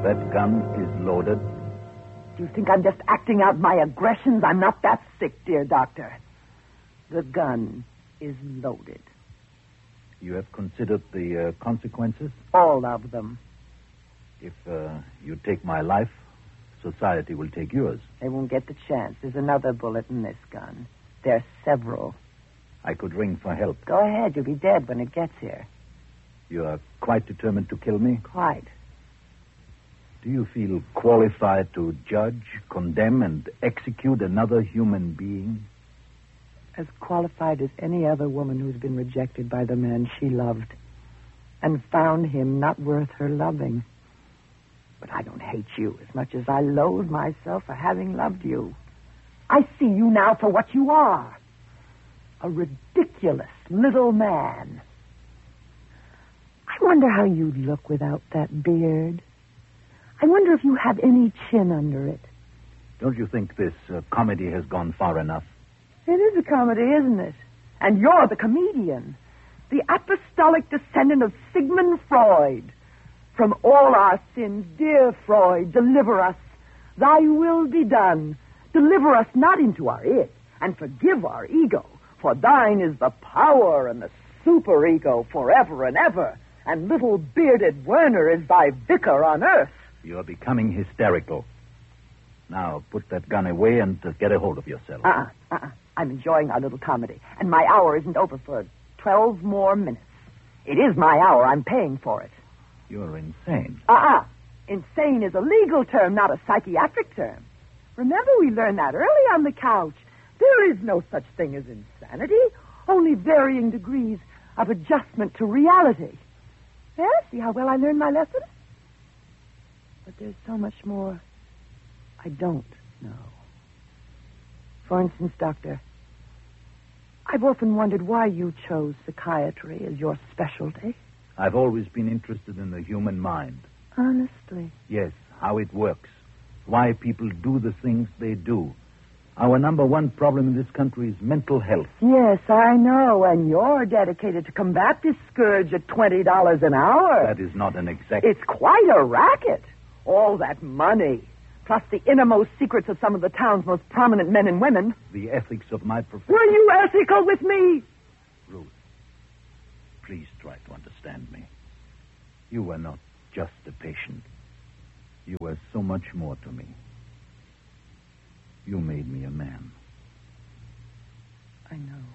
That gun is loaded. Do you think I'm just acting out my aggressions? I'm not that sick, dear doctor. The gun is loaded. You have considered the consequences? All of them. If you take my life, society will take yours. They won't get the chance. There's another bullet in this gun. There's several. I could ring for help. Go ahead. You'll be dead when it gets here. You are quite determined to kill me? Quite. Do you feel qualified to judge, condemn, and execute another human being? As qualified as any other woman who's been rejected by the man she loved and found him not worth her loving. But I don't hate you as much as I loathe myself for having loved you. I see you now for what you are. A ridiculous little man. I wonder how you'd look without that beard. I wonder if you have any chin under it. Don't you think this comedy has gone far enough? It is a comedy, isn't it? And you're the comedian. The apostolic descendant of Sigmund Freud. From all our sins, dear Freud, deliver us. Thy will be done. Deliver us not into our id, and forgive our ego. For thine is the power and the superego forever and ever. And little bearded Werner is thy vicar on earth. You are becoming hysterical. Now, put that gun away and get a hold of yourself. I'm enjoying our little comedy. And my hour isn't over for 12 more minutes. It is my hour. I'm paying for it. You're insane. Insane is a legal term, not a psychiatric term. Remember, we learned that early on the couch. There is no such thing as insanity, only varying degrees of adjustment to reality. Yeah, see how well I learned my lesson? But there's so much more I don't know. For instance, Doctor, I've often wondered why you chose psychiatry as your specialty. I've always been interested in the human mind. Honestly? Yes, how it works. Why people do the things they do. Our number one problem in this country is mental health. Yes, I know, and you're dedicated to combat this scourge at $20 an hour. That is not an exact... It's quite a racket. All that money, plus the innermost secrets of some of the town's most prominent men and women. The ethics of my profession. Were you ethical with me? Ruth, please try to understand me. You were not just a patient. You were so much more to me. You made me a man. I know.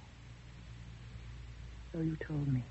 So you told me.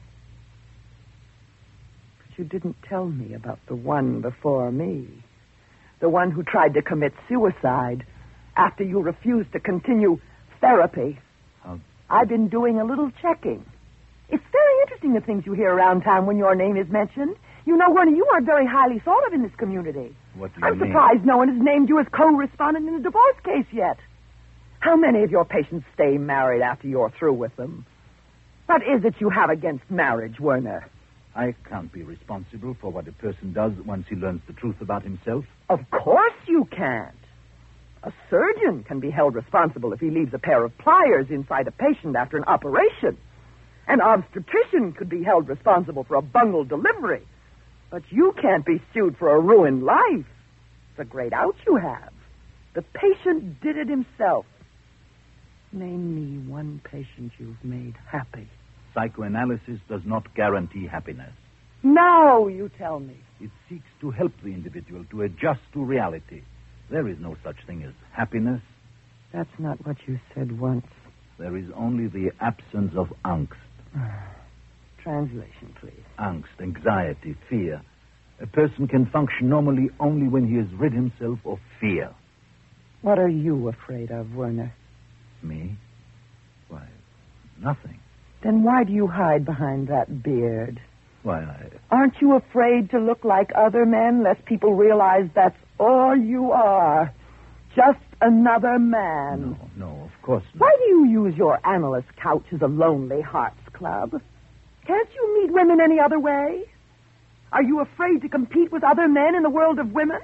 But you didn't tell me about the one before me. The one who tried to commit suicide after you refused to continue therapy. I've been doing a little checking. It's very interesting the things you hear around town when your name is mentioned. You know, Werner, you aren't very highly thought of in this community. What do you I'm mean? surprised no one has named you as co-respondent in a divorce case yet. How many of your patients stay married after you're through with them? What is it you have against marriage, Werner? I can't be responsible for what a person does once he learns the truth about himself. Of course you can't. A surgeon can be held responsible if he leaves a pair of pliers inside a patient after an operation. An obstetrician could be held responsible for a bungled delivery. But you can't be sued for a ruined life. It's a great out you have. The patient did it himself. Name me one patient you've made happy. Psychoanalysis does not guarantee happiness. Now you tell me. It seeks to help the individual to adjust to reality. There is no such thing as happiness. That's not what you said once. There is only the absence of angst. Translation, please. Angst, anxiety, fear. A person can function normally only when he has rid himself of fear. What are you afraid of, Werner? Me? Why, nothing. Then why do you hide behind that beard? Why, Aren't you afraid to look like other men, lest people realize that's all you are? Just another man. No, of course not. Why do you use your analyst couch as a lonely hearts club? Can't you meet women any other way? Are you afraid to compete with other men in the world of women?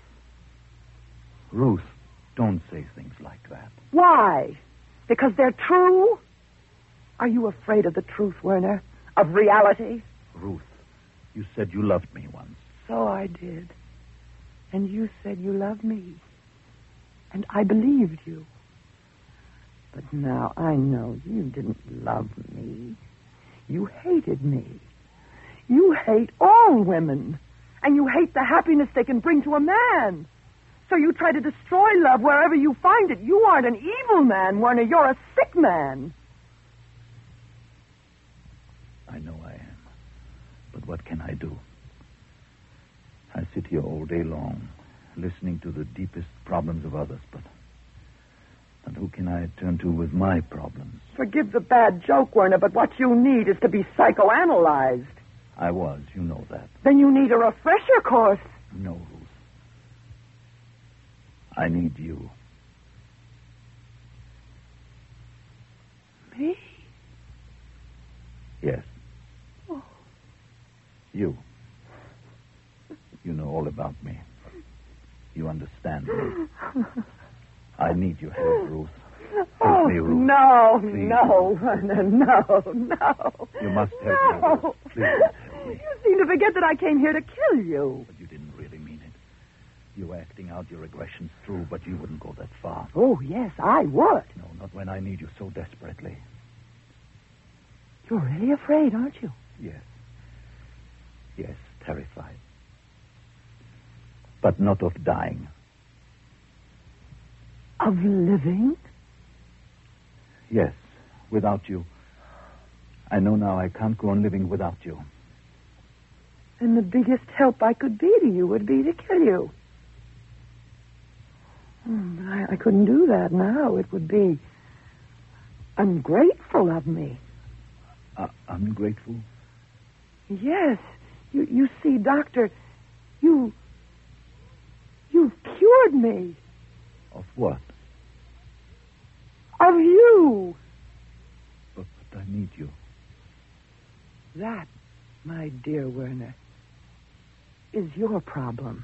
Ruth, don't say things like that. Why? Because they're true? Are you afraid of the truth, Werner? Of reality? Ruth, you said you loved me once. So I did. And you said you loved me. And I believed you. But now I know you didn't love me. You hated me. You hate all women. And you hate the happiness they can bring to a man. So you try to destroy love wherever you find it. You aren't an evil man, Werner. You're a sick man. I know I am. But what can I do? I sit here all day long, listening to the deepest problems of others, but who can I turn to with my problems? Forgive the bad joke, Werner, but what you need is to be psychoanalyzed. I was, you know that. Then you need a refresher course. No, Ruth. I need you. Me? Yes. Oh. You. You know all about me. You understand me. I need your help, Ruth. Help me, Ruth. No, Please. no, Werner, no. You must help me, Ruth. Please help me. You seem to forget that I came here to kill you. But you didn't really mean it. You were acting out your aggressions through, but you wouldn't go that far. Oh, yes, I would. No, not when I need you so desperately. You're really afraid, aren't you? Yes. Yes, terrified. But not of dying. Of living? Yes, without you. I know now I can't go on living without you. And the biggest help I could be to you would be to kill you. But I couldn't do that now. It would be ungrateful of me. Ungrateful? Yes. You see, Doctor, you've cured me. Of what? Of you. But I need you. That, my dear Werner, is your problem.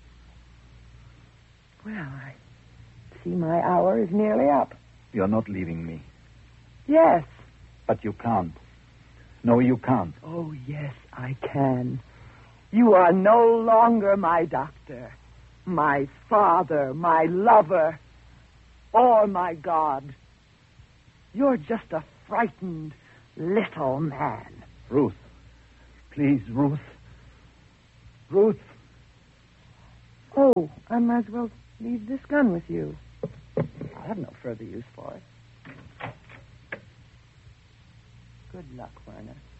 Well, I see my hour is nearly up. You're not leaving me. Yes. But you can't. No, you can't. Oh, yes, I can. You are no longer my doctor, my father, my lover, or my God. You're just a frightened little man. Ruth. Please, Ruth. Ruth. Oh, I might as well leave this gun with you. I have no further use for it. Good luck, Werner.